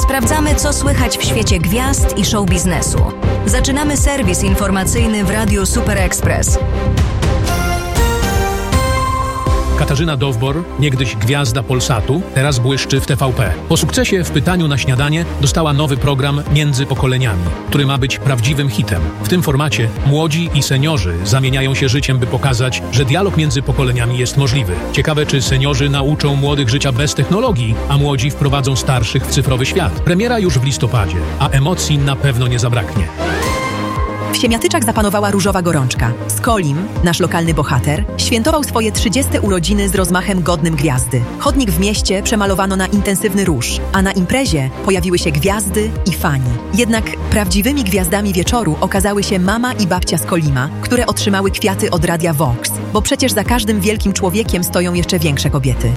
Sprawdzamy, co słychać w świecie gwiazd i show biznesu. Zaczynamy serwis informacyjny w Radiu Super Express. Katarzyna Dowbor, niegdyś gwiazda Polsatu, teraz błyszczy w TVP. Po sukcesie w Pytaniu na śniadanie dostała nowy program Między pokoleniami, który ma być prawdziwym hitem. W tym formacie młodzi i seniorzy zamieniają się życiem, by pokazać, że dialog między pokoleniami jest możliwy. Ciekawe, czy seniorzy nauczą młodych życia bez technologii, a młodzi wprowadzą starszych w cyfrowy świat. Premiera już w listopadzie, a emocji na pewno nie zabraknie. W Siemiatyczach zapanowała różowa gorączka. Skolim, nasz lokalny bohater, świętował swoje 30. urodziny z rozmachem godnym gwiazdy. Chodnik w mieście przemalowano na intensywny róż, a na imprezie pojawiły się gwiazdy i fani. Jednak prawdziwymi gwiazdami wieczoru okazały się mama i babcia Skolima, które otrzymały kwiaty od Radia Vox, bo przecież za każdym wielkim człowiekiem stoją jeszcze większe kobiety.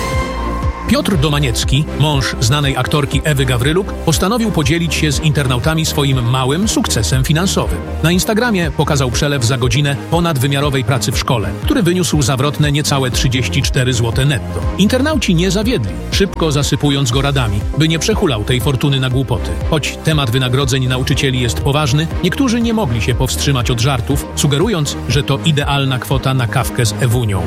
Piotr Domaniecki, mąż znanej aktorki Ewy Gawryluk, postanowił podzielić się z internautami swoim małym sukcesem finansowym. Na Instagramie pokazał przelew za godzinę ponadwymiarowej pracy w szkole, który wyniósł zawrotne niecałe 34 zł netto. Internauci nie zawiedli, szybko zasypując go radami, by nie przehulał tej fortuny na głupoty. Choć temat wynagrodzeń nauczycieli jest poważny, niektórzy nie mogli się powstrzymać od żartów, sugerując, że to idealna kwota na kawkę z Ewunią.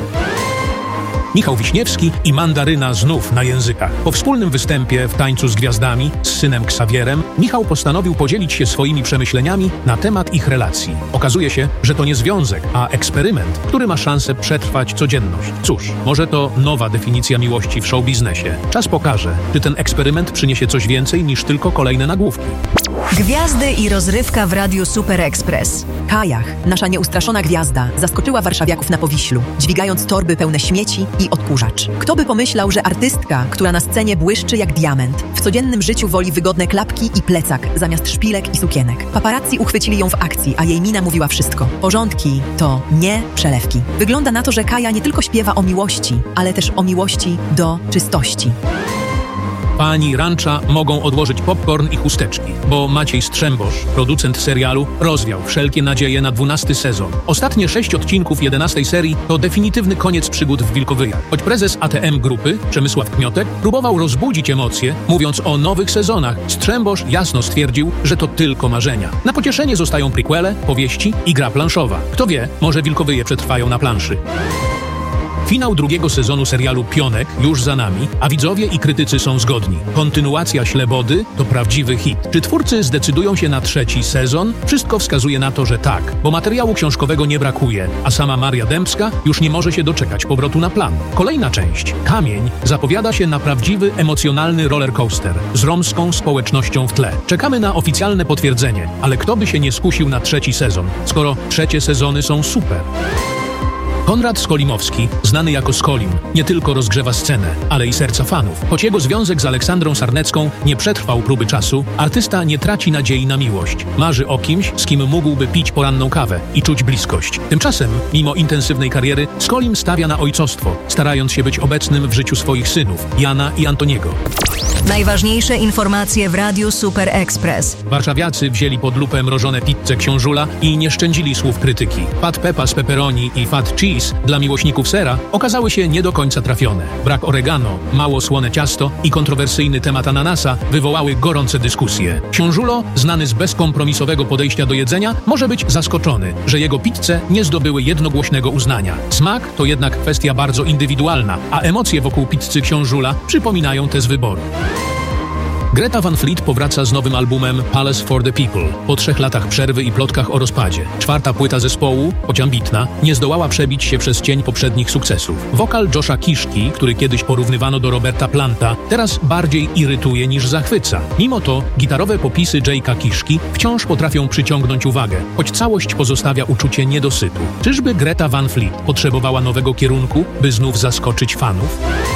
Michał Wiśniewski i Mandaryna znów na językach. Po wspólnym występie w Tańcu z Gwiazdami z synem Ksawierem, Michał postanowił podzielić się swoimi przemyśleniami na temat ich relacji. Okazuje się, że to nie związek, a eksperyment, który ma szansę przetrwać codzienność. Cóż, może to nowa definicja miłości w showbiznesie. Czas pokaże, czy ten eksperyment przyniesie coś więcej niż tylko kolejne nagłówki. Gwiazdy i rozrywka w Radiu Super Express. Kajach, nasza nieustraszona gwiazda, zaskoczyła warszawiaków na Powiślu, dźwigając torby pełne śmieci i odkurzacz. Kto by pomyślał, że artystka, która na scenie błyszczy jak diament, w codziennym życiu woli wygodne klapki i plecak zamiast szpilek i sukienek. Paparazzi uchwycili ją w akcji, a jej mina mówiła wszystko. Porządki to nie przelewki. Wygląda na to, że Kaja nie tylko śpiewa o miłości, ale też o miłości do czystości. Fani Rancha mogą odłożyć popcorn i chusteczki, bo Maciej Strzembosz, producent serialu, rozwiał wszelkie nadzieje na 12. sezon. Ostatnie 6 odcinków 11. serii to definitywny koniec przygód w Wilkowyjach. Choć prezes ATM Grupy, Przemysław Kmiotek, próbował rozbudzić emocje, mówiąc o nowych sezonach, Strzembosz jasno stwierdził, że to tylko marzenia. Na pocieszenie zostają prequele, powieści i gra planszowa. Kto wie, może Wilkowyje przetrwają na planszy. Finał drugiego sezonu serialu Pionek już za nami, a widzowie i krytycy są zgodni. Kontynuacja Ślebody to prawdziwy hit. Czy twórcy zdecydują się na 3. sezon? Wszystko wskazuje na to, że tak, bo materiału książkowego nie brakuje, a sama Maria Dębska już nie może się doczekać powrotu na plan. Kolejna część, Kamień, zapowiada się na prawdziwy, emocjonalny rollercoaster z romską społecznością w tle. Czekamy na oficjalne potwierdzenie, ale kto by się nie skusił na 3. sezon, skoro 3 sezony są super? Konrad Skolimowski, znany jako Skolim, nie tylko rozgrzewa scenę, ale i serca fanów. Choć jego związek z Aleksandrą Sarnecką nie przetrwał próby czasu, artysta nie traci nadziei na miłość. Marzy o kimś, z kim mógłby pić poranną kawę i czuć bliskość. Tymczasem, mimo intensywnej kariery, Skolim stawia na ojcostwo, starając się być obecnym w życiu swoich synów, Jana i Antoniego. Najważniejsze informacje w Radiu Super Express. Warszawiacy wzięli pod lupę mrożone pizze Książula i nie szczędzili słów krytyki. Fat Peppa z pepperoni i Fat Cheese dla miłośników sera okazały się nie do końca trafione. Brak oregano, mało słone ciasto i kontrowersyjny temat ananasa wywołały gorące dyskusje. Książulo, znany z bezkompromisowego podejścia do jedzenia, może być zaskoczony, że jego pizze nie zdobyły jednogłośnego uznania. Smak to jednak kwestia bardzo indywidualna, a emocje wokół pizzy Książula przypominają te z wyboru. Greta Van Fleet powraca z nowym albumem Palace for the People. Po 3 latach przerwy i plotkach o rozpadzie. 4. płyta zespołu, choć ambitna, nie zdołała przebić się przez cień poprzednich sukcesów. Wokal Josha Kiszki, który kiedyś porównywano do Roberta Planta, teraz bardziej irytuje niż zachwyca. Mimo to gitarowe popisy Jake'a Kiszki wciąż potrafią przyciągnąć uwagę, choć całość pozostawia uczucie niedosytu. Czyżby Greta Van Fleet potrzebowała nowego kierunku, by znów zaskoczyć fanów?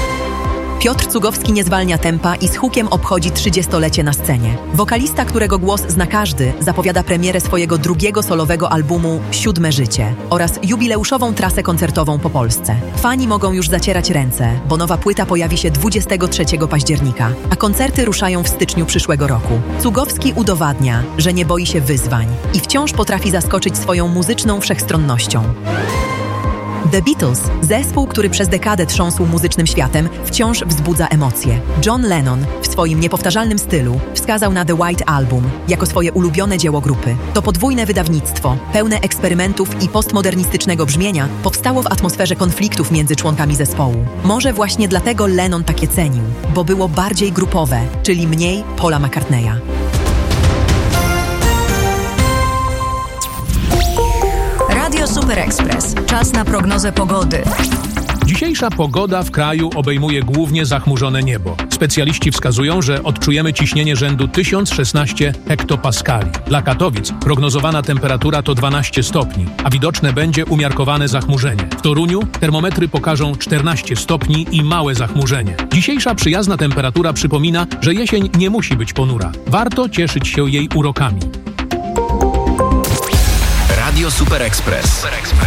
Piotr Cugowski nie zwalnia tempa i z hukiem obchodzi 30-lecie na scenie. Wokalista, którego głos zna każdy, zapowiada premierę swojego 2. solowego albumu 7 życie oraz jubileuszową trasę koncertową po Polsce. Fani mogą już zacierać ręce, bo nowa płyta pojawi się 23 października, a koncerty ruszają w styczniu przyszłego roku. Cugowski udowadnia, że nie boi się wyzwań i wciąż potrafi zaskoczyć swoją muzyczną wszechstronnością. The Beatles, zespół, który przez dekadę trząsł muzycznym światem, wciąż wzbudza emocje. John Lennon w swoim niepowtarzalnym stylu wskazał na The White Album jako swoje ulubione dzieło grupy. To podwójne wydawnictwo, pełne eksperymentów i postmodernistycznego brzmienia, powstało w atmosferze konfliktów między członkami zespołu. Może właśnie dlatego Lennon takie cenił, bo było bardziej grupowe, czyli mniej Paula McCartneya. Radio Super Express. Czas na prognozę pogody. Dzisiejsza pogoda w kraju obejmuje głównie zachmurzone niebo. Specjaliści wskazują, że odczujemy ciśnienie rzędu 1016 hektopaskali. Dla Katowic prognozowana temperatura to 12 stopni, a widoczne będzie umiarkowane zachmurzenie. W Toruniu termometry pokażą 14 stopni i małe zachmurzenie. Dzisiejsza przyjazna temperatura przypomina, że jesień nie musi być ponura. Warto cieszyć się jej urokami. Radio Super Express.